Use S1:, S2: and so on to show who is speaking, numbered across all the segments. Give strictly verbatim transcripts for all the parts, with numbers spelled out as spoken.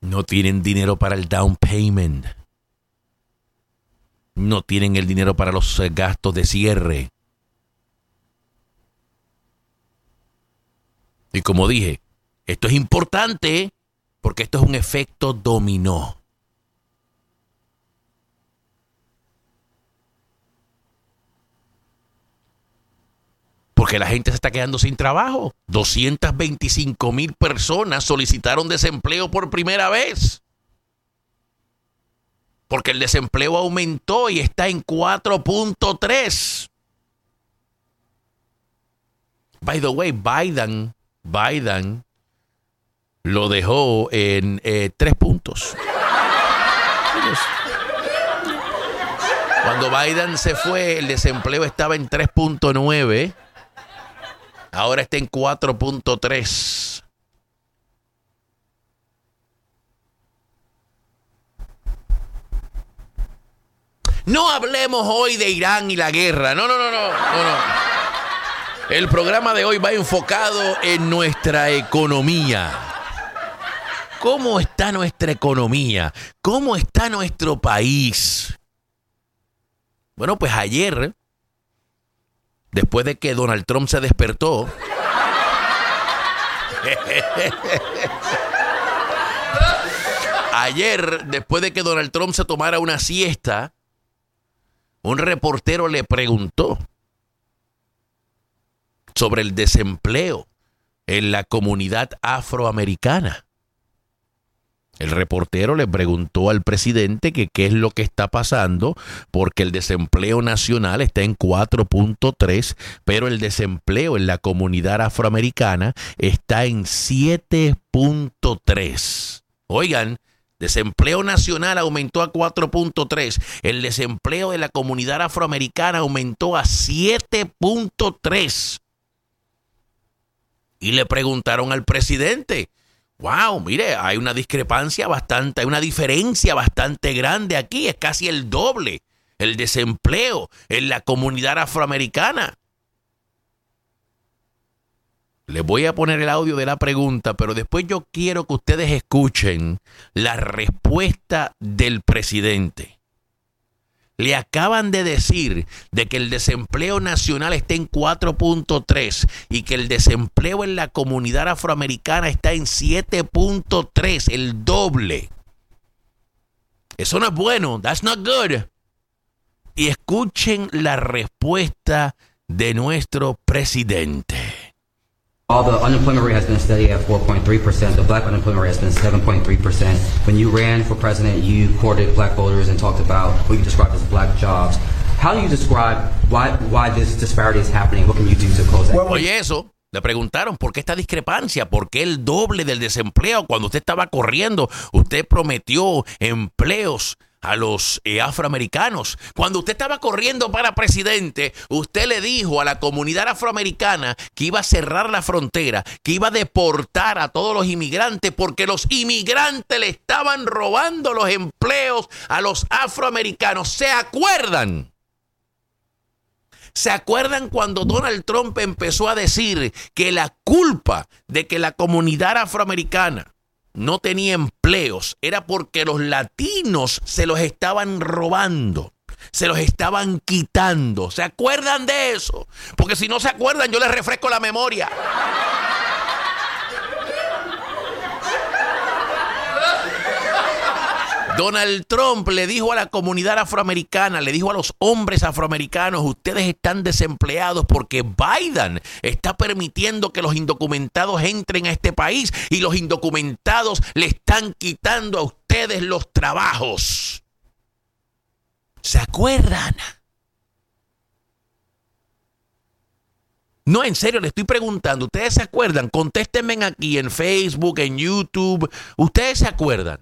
S1: No tienen dinero para el down payment. No tienen el dinero para los eh, gastos de cierre. Y como dije, esto es importante porque esto es un efecto dominó. Porque la gente se está quedando sin trabajo. doscientas veinticinco mil personas solicitaron desempleo por primera vez. Porque el desempleo aumentó y está en cuatro punto tres. By the way, Biden, Biden lo dejó en eh, tres puntos. Cuando Biden se fue, el desempleo estaba en tres punto nueve. Ahora está en cuatro punto tres. No hablemos hoy de Irán y la guerra. No, no, no, no, no, no. El programa de hoy va enfocado en nuestra economía. ¿Cómo está nuestra economía? ¿Cómo está nuestro país? Bueno, pues ayer, después de que Donald Trump se despertó, ayer, después de que Donald Trump se tomara una siesta, un reportero le preguntó sobre el desempleo en la comunidad afroamericana. El reportero le preguntó al presidente que qué es lo que está pasando, porque el desempleo nacional está en cuatro punto tres, pero el desempleo en la comunidad afroamericana está en siete punto tres. Oigan, desempleo nacional aumentó a cuatro punto tres. El desempleo de la comunidad afroamericana aumentó a siete punto tres. Y le preguntaron al presidente, wow, mire, hay una discrepancia bastante, hay una diferencia bastante grande aquí. Es casi el doble el desempleo en la comunidad afroamericana. Les voy a poner el audio de la pregunta, pero después yo quiero que ustedes escuchen la respuesta del presidente. Le acaban de decir de que el desempleo nacional está en cuatro punto tres y que el desempleo en la comunidad afroamericana está en siete punto tres, el doble. Eso no es bueno. That's not good. Y escuchen la respuesta de nuestro presidente.
S2: While the unemployment rate has been steady at four point three percent, the black unemployment rate has been seven point three percent. When you ran for president, you courted black voters and talked about what you described as black jobs. How do you describe why why this disparity is happening? What can you do to close that?
S1: Oye, eso, le preguntaron por qué esta discrepancia, por qué el doble del desempleo. Cuando usted estaba corriendo, usted prometió empleos a los eh, afroamericanos. Cuando usted estaba corriendo para presidente, usted le dijo a la comunidad afroamericana que iba a cerrar la frontera, que iba a deportar a todos los inmigrantes porque los inmigrantes le estaban robando los empleos a los afroamericanos. ¿Se acuerdan? ¿Se acuerdan cuando Donald Trump empezó a decir que la culpa de que la comunidad afroamericana no tenía empleos era porque los latinos se los estaban robando, se los estaban quitando? ¿Se acuerdan de eso? Porque si no se acuerdan, yo les refresco la memoria. Donald Trump le dijo a la comunidad afroamericana, le dijo a los hombres afroamericanos, ustedes están desempleados porque Biden está permitiendo que los indocumentados entren a este país y los indocumentados le están quitando a ustedes los trabajos. ¿Se acuerdan? No, en serio, le estoy preguntando, ¿ustedes se acuerdan? Contéstenme aquí en Facebook, en YouTube. ¿Ustedes se acuerdan?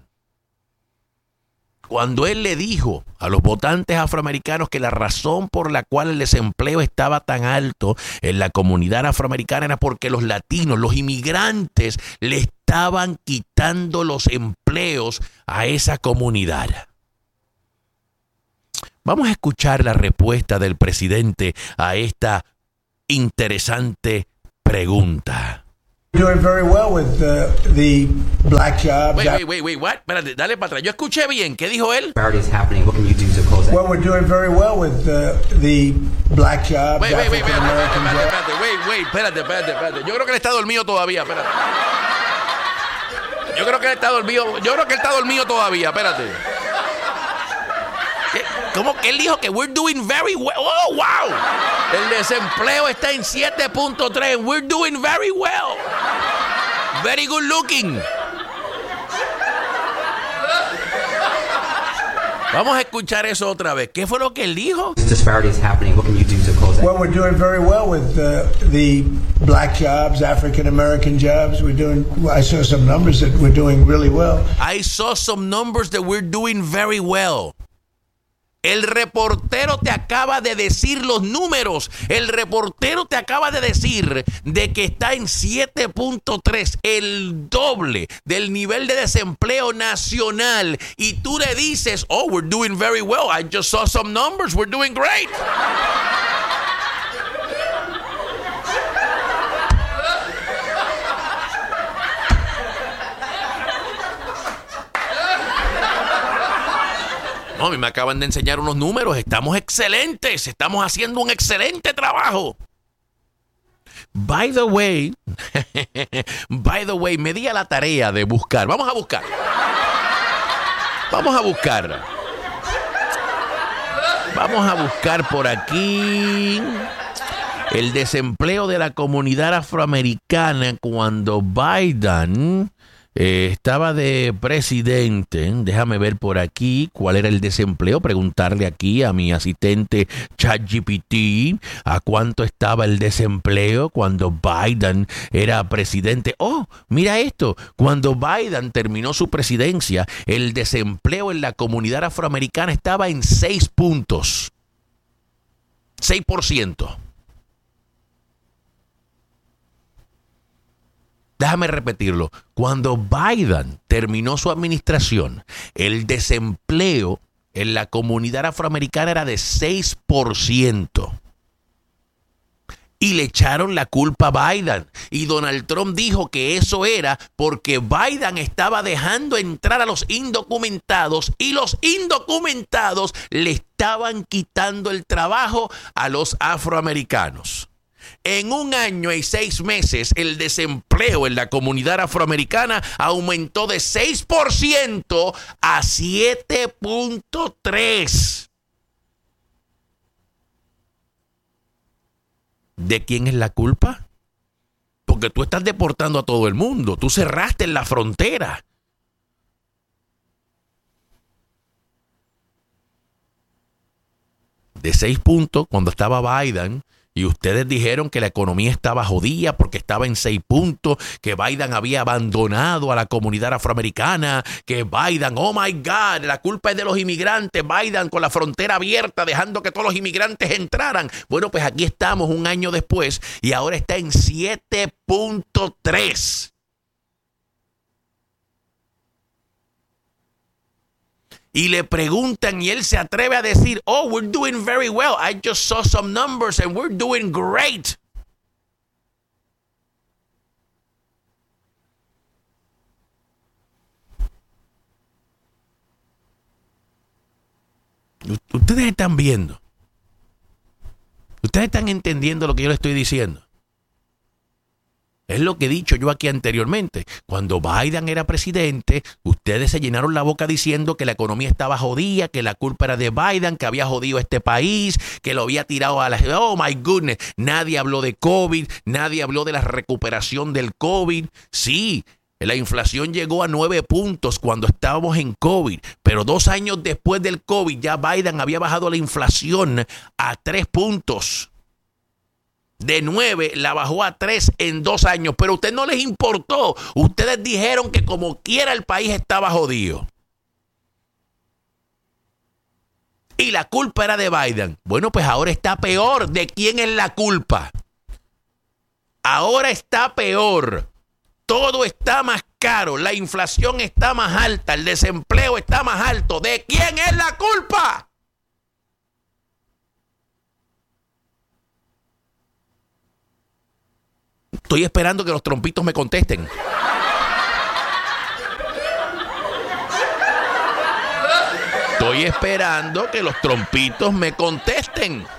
S1: Cuando él le dijo a los votantes afroamericanos que la razón por la cual el desempleo estaba tan alto en la comunidad afroamericana era porque los latinos, los inmigrantes, le estaban quitando los empleos a esa comunidad. Vamos a escuchar la respuesta del presidente a esta interesante pregunta.
S3: Doing very well with uh, the black jobs.
S1: Wait, wait, wait, wait, what? Espérate, dale para atrás. Yo escuché bien. ¿Qué dijo él?
S2: Disparities happening. What can you do to close that?
S3: Well, we're doing very well with uh, the black jobs.
S1: Wait, wait, wait,
S3: African
S1: espérate,
S3: American
S1: espérate,
S3: jobs.
S1: espérate, wait, wait, espérate, espérate, espérate. Yo creo que él está dormido todavía, espérate. Yo creo que él está dormido, yo creo que él está dormido todavía, espérate. ¿Qué? ¿Cómo que él dijo que we're doing very well? Oh, wow. El desempleo está en siete punto tres. We're doing very well. Very good looking. Vamos a escuchar eso otra vez. ¿Qué fue lo que él dijo?
S2: Disparities happening. What can you do to close that?
S3: Well, we're doing very well with uh, the black jobs, African American jobs. We're doing. I saw some numbers that we're doing really well.
S1: I saw some numbers that we're doing very well. El reportero te acaba de decir los números. El reportero te acaba de decir de que está en siete punto tres, el doble del nivel de desempleo nacional. Y tú le dices, oh, we're doing very well. I just saw some numbers. We're doing great. No, a mí me acaban de enseñar unos números. Estamos excelentes. Estamos haciendo un excelente trabajo. By the way, by the way, me di a la tarea de buscar. Vamos a buscar. Vamos a buscar. Vamos a buscar por aquí el desempleo de la comunidad afroamericana cuando Biden Eh, estaba de presidente. Déjame ver por aquí cuál era el desempleo. Preguntarle aquí a mi asistente ChatGPT a cuánto estaba el desempleo cuando Biden era presidente. Oh, mira esto. Cuando Biden terminó su presidencia, el desempleo en la comunidad afroamericana estaba en seis puntos. seis por ciento. Déjame repetirlo. Cuando Biden terminó su administración, el desempleo en la comunidad afroamericana era de seis por ciento. Y le echaron la culpa a Biden. Y Donald Trump dijo que eso era porque Biden estaba dejando entrar a los indocumentados y los indocumentados le estaban quitando el trabajo a los afroamericanos. En un año y seis meses, el desempleo en la comunidad afroamericana aumentó de seis por ciento a siete punto tres. ¿De quién es la culpa? Porque tú estás deportando a todo el mundo. Tú cerraste en la frontera. De seis puntos cuando estaba Biden. Y ustedes dijeron que la economía estaba jodida porque estaba en seis puntos, que Biden había abandonado a la comunidad afroamericana, que Biden, oh my God, la culpa es de los inmigrantes, Biden con la frontera abierta, dejando que todos los inmigrantes entraran. Bueno, pues aquí estamos un año después y ahora está en siete punto tres. Y le preguntan y él se atreve a decir, oh, we're doing very well. I just saw some numbers and we're doing great. Ustedes están viendo. Ustedes están entendiendo lo que yo les estoy diciendo. Es lo que he dicho yo aquí anteriormente. Cuando Biden era presidente, ustedes se llenaron la boca diciendo que la economía estaba jodida, que la culpa era de Biden, que había jodido este país, que lo había tirado a la... Oh, my goodness. Nadie habló de COVID, nadie habló de la recuperación del COVID. Sí, la inflación llegó a nueve puntos cuando estábamos en COVID, pero dos años después del COVID ya Biden había bajado la inflación a tres puntos. De nueve la bajó a tres en dos años, pero a ustedes no les importó. Ustedes dijeron que como quiera el país estaba jodido. Y la culpa era de Biden. Bueno, pues ahora está peor. ¿De quién es la culpa? Ahora está peor. Todo está más caro. La inflación está más alta. El desempleo está más alto. ¿De quién es la culpa? Estoy esperando que los trompitos me contesten. Estoy esperando que los trompitos me contesten.